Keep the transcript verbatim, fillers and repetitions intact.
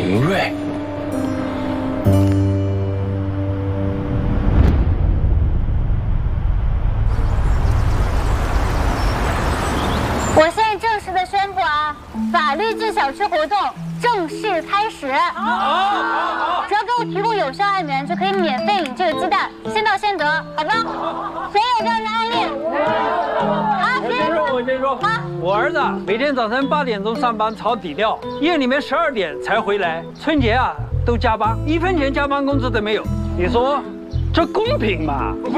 明锐。 我现在正式的宣布啊，法律进小区活动正式开始。好，好，好，只要给我提供有效案源，就可以免费领这个鸡蛋，先到先得，好吧？谁有这样的案例？啊， 我先说，我先说。啊，我儿子每天早晨八点钟上班，炒底料，夜里面十二点才回来。春节啊都加班，一分钱加班工资都没有。你说这公平吗？